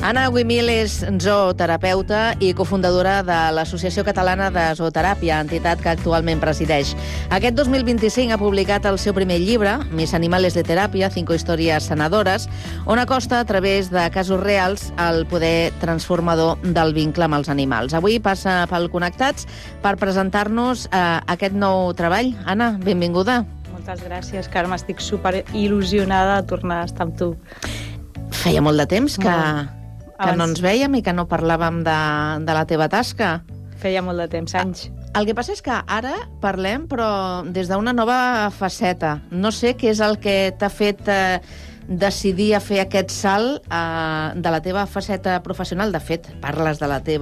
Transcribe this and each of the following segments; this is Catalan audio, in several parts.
Anna Güimil és zooterapeuta i cofundadora de l'Associació Catalana de Zooteràpia, entitat que actualment presideix. Aquest 2025 ha publicat el seu primer llibre, Mis animales de teràpia, 5 històries sanadores, on acosta a través de casos reals el poder transformador del vincle amb els animals. Avui passa pel Connectats per presentar-nos aquest nou treball. Anna, benvinguda. Moltes gràcies, Carme. Estic super il·lusionada de tornar a estar amb tu. Feia molt de temps que no ens vèiem i que no parlàvem de la teva tasca. Feia molt de temps, anys. El que passa és que ara parlem, però des d'una nova faceta. No sé què és el que t'ha fet decidir a fer aquest salt de la teva faceta professional. De fet, parles de la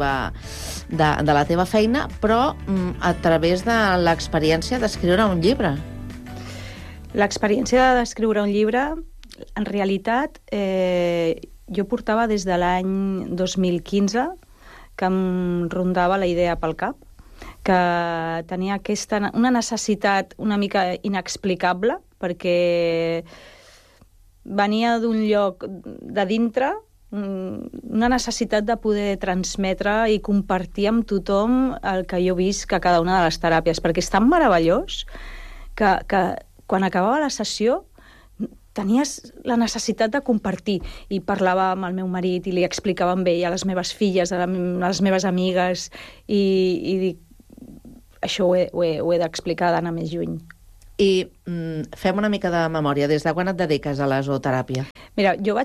teva feina, però a través de l'experiència d'escriure un llibre. L'experiència d'escriure un llibre, en realitat, jo portava des de l'any 2015 que em rondava la idea pel cap, que tenia una necessitat una mica inexplicable, perquè venia d'un lloc de dintre, una necessitat de poder transmetre i compartir amb tothom el que jo visc a cada una de les teràpies, perquè és tan meravellós que quan acabava la sessió tenies la necessitat de compartir, i parlava amb el meu marit i li explicava amb ell, a les meves filles, a les meves amigues, i dic, això ho he d'explicar, d'anar més lluny. I fem una mica de memòria. Des de quan et dediques a la zooteràpia? Mira, jo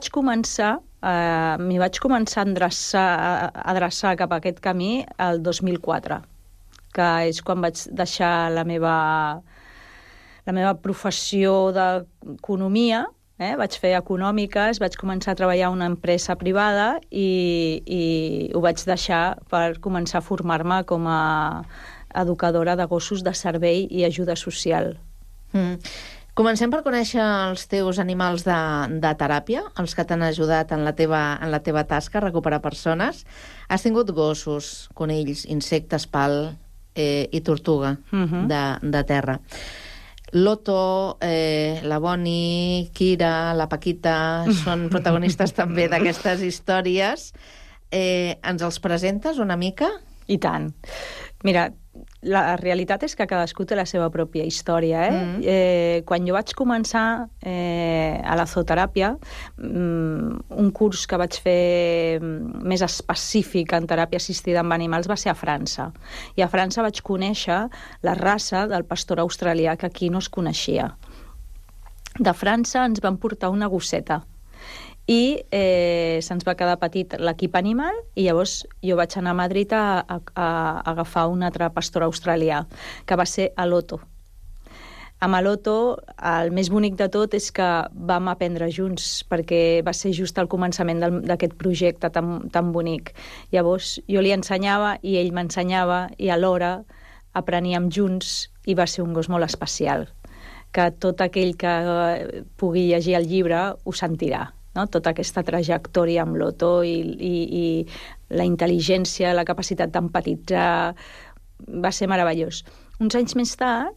m'hi vaig començar a adreçar cap a aquest camí el 2004, que és quan vaig deixar la meva professió d'economia, vaig fer econòmiques, vaig començar a treballar a una empresa privada i ho vaig deixar per començar a formar-me com a educadora de gossos de servei i ajuda social. Comencem per conèixer els teus animals de teràpia, els que t'han ajudat en la teva tasca a recuperar persones. Has tingut gossos, conills, insectes, pal i tortuga de terra. Loto, la Boni, Kira, la Paquita són protagonistes també d'aquestes històries. Ens els presentes una mica? I tant. Mira, la realitat és que cadascú té la seva pròpia història. Quan jo vaig començar a la zooteràpia, un curs que vaig fer més específic en teràpia assistida amb animals va ser a França. I a França vaig conèixer la raça del pastor australià, que aquí no es coneixia. De França ens van portar una gosseta i se'ns va quedar petit l'equip animal, i llavors jo vaig anar a Madrid a agafar un altre pastor australià, que va ser Aloto. Amb Aloto, el més bonic de tot és que vam aprendre junts, perquè va ser just al començament d'aquest projecte tan bonic. Llavors jo li ensenyava i ell m'ensenyava, i alhora apreníem junts, i va ser un gos molt especial, que tot aquell que pugui llegir el llibre ho sentirà. No? Tota aquesta trajectòria amb l'Otto i la intel·ligència, la capacitat d'empatitzar, va ser meravellós. Uns anys més tard,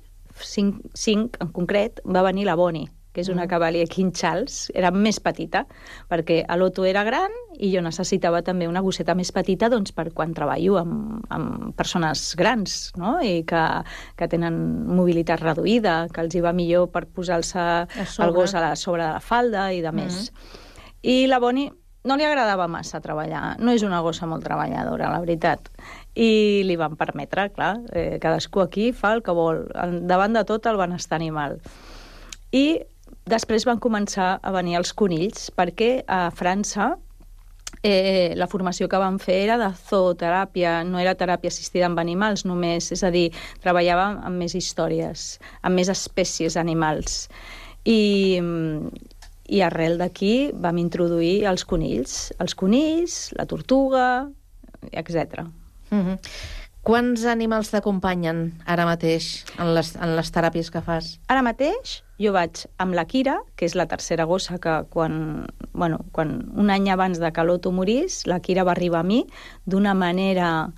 5 en concret, va venir la Boni, que és una cavalier King Charles. Era més petita, perquè l'Otto era gran i jo necessitava també una gosseta més petita, doncs, per quan treballo amb persones grans, no? I que tenen mobilitat reduïda, que els hi va millor per posar-se el gos sobre de la falda i de més. I la Boni no li agradava massa treballar. No és una gossa molt treballadora, la veritat. I li van permetre, clar, cadascú aquí fa el que vol. Davant de tot, el benestar animal. I després van començar a venir els conills, perquè a França la formació que van fer era de zooteràpia, no era teràpia assistida amb animals només, és a dir, treballàvem amb més històries, amb més espècies animals. I arrel d'aquí vam introduir els conills, la tortuga, etc. Quants animals t'acompanyen ara mateix en les teràpies que fas? Ara mateix jo vaig amb la Kira, que és la tercera gossa, que quan un any abans de que l'Otto morís, la Kira va arribar a mi d'una manera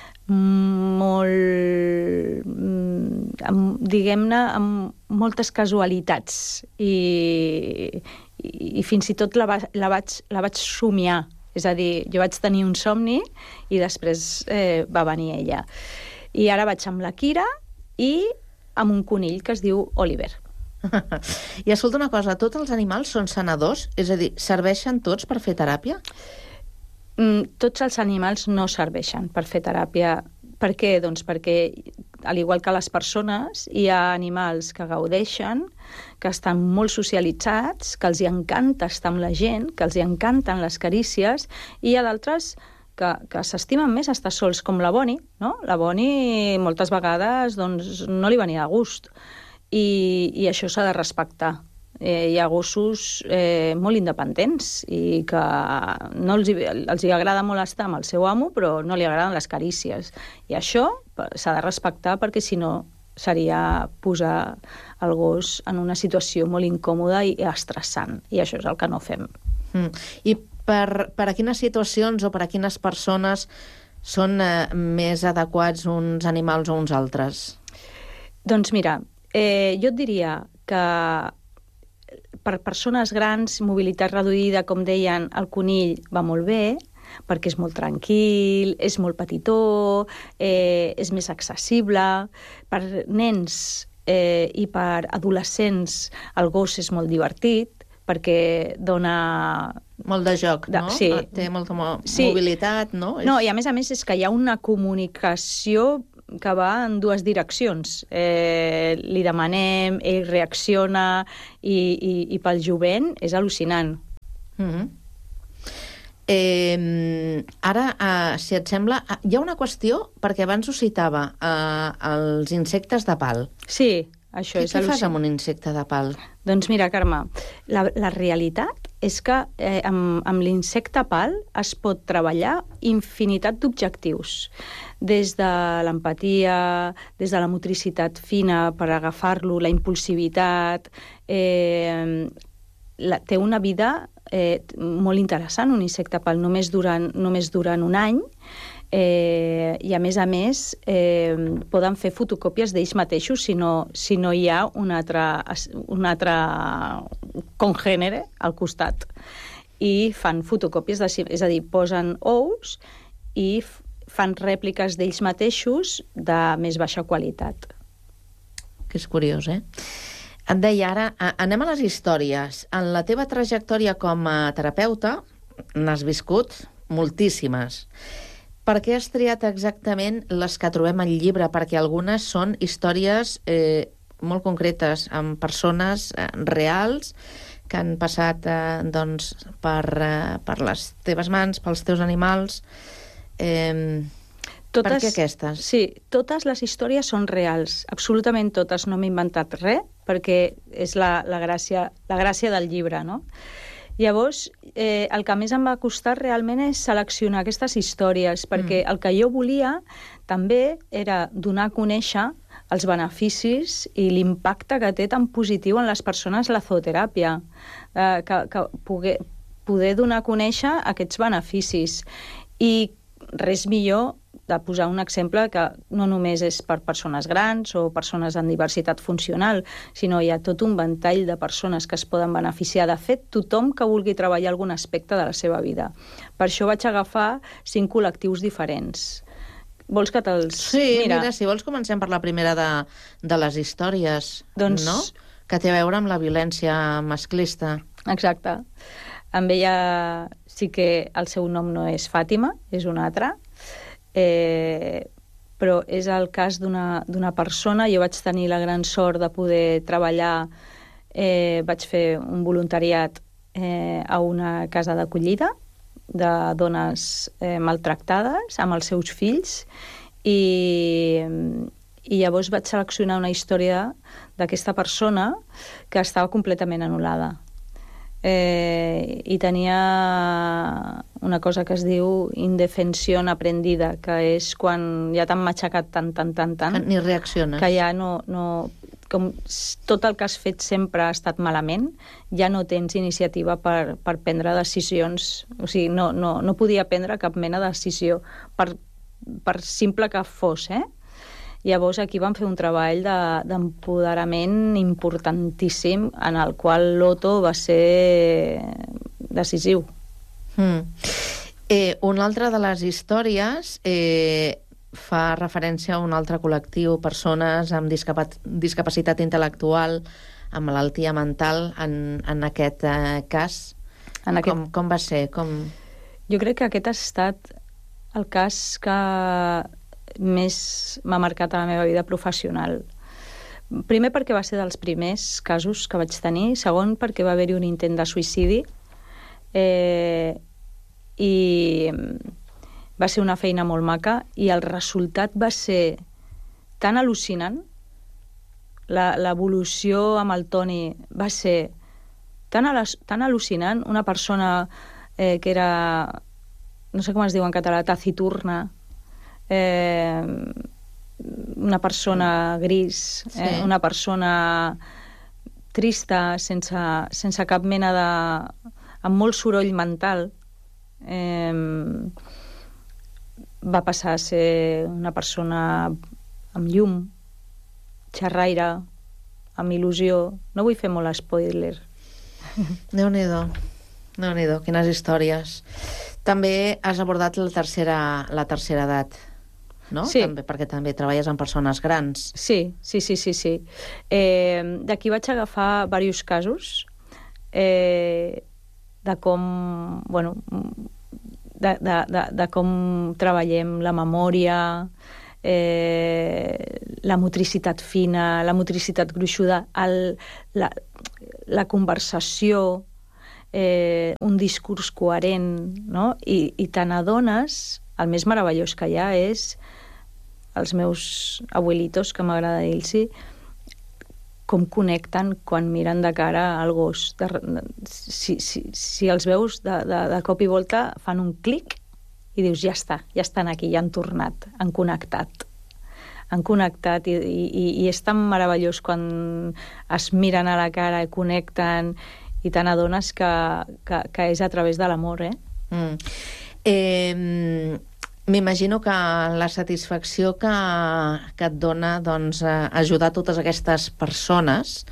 molt, diguem-ne, amb moltes casualitats, i fins i tot la vaig somiar És a dir, jo vaig tenir un somni i després va venir ella. I ara vaig amb la Kira i amb un conill que es diu Oliver. I escolta una cosa, tots els animals són sanadors? És a dir, serveixen tots per fer teràpia? Tots els animals no serveixen per fer teràpia. Per què? Doncs perquè, al igual que les persones, hi ha animals que gaudeixen, que estan molt socialitzats, que els hi encanta estar amb la gent, que els hi encanten les carícies, i hi ha d'altres que s'estimen més estar sols, com la Bonnie, no? La Bonnie moltes vegades no li venia de gust, i això s'ha de respectar. Hi ha gossos molt independents i que els hi agrada molt estar amb el seu amo, però no li agraden les carícies. I això s'ha de respectar, perquè si no seria posar el gos en una situació molt incòmoda i estressant, i això és el que no fem. I per a quines situacions o per a quines persones són més adequats uns animals o uns altres? Doncs mira, jo et diria que per persones grans, mobilitat reduïda, com deien, el conill va molt bé, perquè és molt tranquil, és molt petitó, és més accessible. Per nens i per adolescents el gos és molt divertit, perquè dona... Molt de joc, no? Sí. Té molta mobilitat, no? No, i a més és que hi ha una comunicació que va en dues direccions. Li demanem, ell reacciona, i pel jovent és al·lucinant. Ara, si et sembla, hi ha una qüestió, perquè abans ho citava, els insectes de pal. Sí, això és al·lucinant. Què fas amb un insecte de pal? Doncs mira, Carme, la realitat és que amb l'insecte pal es pot treballar infinitat d'objectius, des de l'empatia, des de la motricitat fina per agafar-lo, la impulsivitat. Té una vida molt interessant, un insecte pal, només durant un any, i a més poden fer fotocòpies d'ells mateixos si no hi ha un altre congènere al costat, i fan fotocòpies és a dir, posen ous i fan rèpliques d'ells mateixos de més baixa qualitat. Que és curiós, eh? Et deia ara, anem a les històries. En la teva trajectòria com a terapeuta n'has viscut moltíssimes. Per què has triat exactament les que trobem al llibre? Perquè algunes són històries molt concretes, amb persones reals que han passat per les teves mans, pels teus animals. Per què aquestes? Sí, totes les històries són reals, absolutament totes, no m'he inventat res, perquè és la gràcia del llibre, no? Llavors, el que més em va costar realment és seleccionar aquestes històries, perquè el que jo volia també era donar a conèixer els beneficis i l'impacte que té tan positiu en les persones la zooteràpia, que poder donar a conèixer aquests beneficis. I res millor de posar un exemple que no només és per persones grans o persones amb diversitat funcional, sinó hi ha tot un ventall de persones que es poden beneficiar. De fet, tothom que vulgui treballar algun aspecte de la seva vida. Per això vaig agafar 5 col·lectius diferents. Vols que te'ls... Sí, mira, si vols comencem per la primera de les històries, doncs... no? Que té a veure amb la violència masclista. Exacte. Amb ella sí que el seu nom no és Fàtima, és una altra, però és el cas d'una persona. Jo vaig tenir la gran sort de poder treballar, vaig fer un voluntariat a una casa d'acollida de dones maltractades amb els seus fills, i llavors vaig seleccionar una història d'aquesta persona que estava completament anul·lada. I tenia una cosa que es diu indefensió aprendida, que és quan ja t'han matxacat tant, ni reacciones, que ja no, com tot el que has fet sempre ha estat malament, ja no tens iniciativa per prendre decisions. O sigui, no podia prendre cap mena de decisió, per simple que fos, Llavors aquí vam fer un treball d'empoderament importantíssim, en el qual l'Otto va ser decisiu. Una altra de les històries fa referència a un altre col·lectiu, persones amb discapacitat intel·lectual, amb malaltia mental, en aquest cas. Com va ser? Jo crec que aquest ha estat el cas que més m'ha marcat a la meva vida professional. Primer perquè va ser dels primers casos que vaig tenir, segon perquè va haver-hi un intent de suïcidi, i va ser una feina molt maca i el resultat va ser tan al·lucinant, l'evolució amb el Toni va ser tan al·lucinant, una persona que era, no sé com es diu en català, taciturna, una persona gris, una persona trista, sense cap mena de... amb molt soroll mental, va passar a ser una persona amb llum, xerraire, amb il·lusió. No vull fer molt spoiler. Déu-n'hi-do, quines històries. També has abordat la tercera edat, no? Sí. Perquè també treballes amb persones grans. Sí. D'aquí vaig agafar diversos casos de com, bueno, de com treballem la memòria, la motricitat fina, la motricitat gruixuda, la conversació, un discurs coherent, no? I te n'adones, el més meravellós que hi ha és els meus abuelitos, que m'agrada dir-los, com connecten quan miren de cara al gos. Si els veus de cop i volta fan un clic i dius, ja estan aquí, ja han tornat, han connectat i és tan meravellós quan es miren a la cara i connecten i te n'adones que és a través de l'amor, M'imagino que la satisfacció que et dona, doncs, ajudar totes aquestes persones,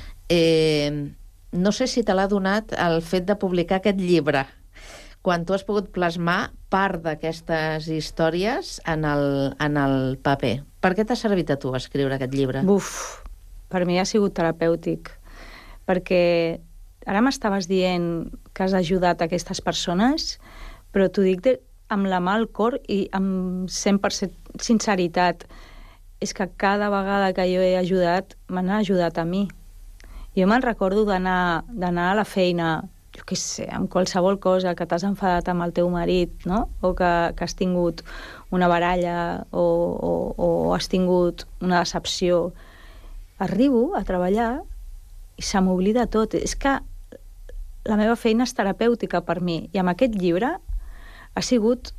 no sé si te l'ha donat el fet de publicar aquest llibre, quan tu has pogut plasmar part d'aquestes històries en el paper. Per què t'ha servit a tu escriure aquest llibre? Per mi ha sigut terapèutic, perquè ara m'estaves dient que has ajudat aquestes persones, però t'ho dic amb la mà al cor i amb 100% sinceritat. És que cada vegada que jo he ajudat, m'han ajudat a mi. Jo me'n recordo d'anar a la feina, jo què sé, amb qualsevol cosa, que t'has enfadat amb el teu marit, no? O que has tingut una baralla o has tingut una decepció. Arribo a treballar i se m'oblida tot. És que la meva feina és terapèutica per mi. I amb aquest llibre ha sigut...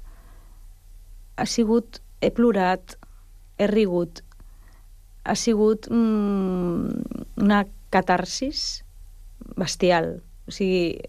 he plorat, he rigut, ha sigut una catarsis bestial. O sigui,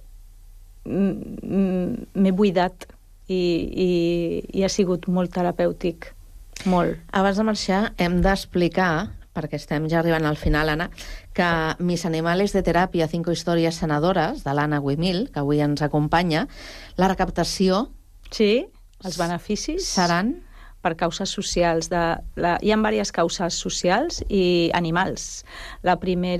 m'he buidat i ha sigut molt terapèutic, molt. Abans de marxar hem d'explicar, perquè estem ja arribant al final, Anna, que Mis animales de teràpia, 5 històries sanadoras, de l'Anna Güimil, que avui ens acompanya, la recaptació... Sí, els beneficis seran per causes socials. Hi ha diverses causes socials i animals. El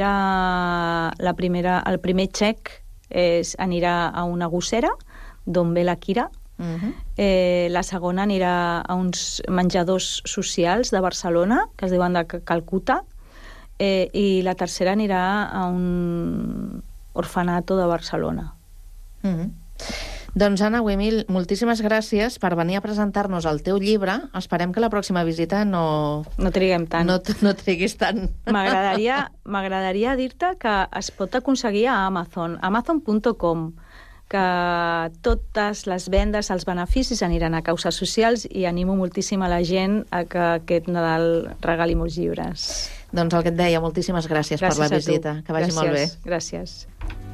primer xec anirà a una gossera, d'on ve la Kira. La segona anirà a uns menjadors socials de Barcelona, que es diuen de Calcuta, i la tercera anirà a un orfanato de Barcelona. Doncs, Anna Güimil, moltíssimes gràcies per venir a presentar-nos el teu llibre. Esperem que la pròxima visita no triguem tant. No triguis tant. M'agradaria dir-te que es pot aconseguir a amazon.com, que totes les vendes, els beneficis aniran a causes socials i animo moltíssim a la gent a que aquest Nadal regali molts llibres. Doncs el que et deia, moltíssimes gràcies per la visita. Que vagi molt bé. Gràcies.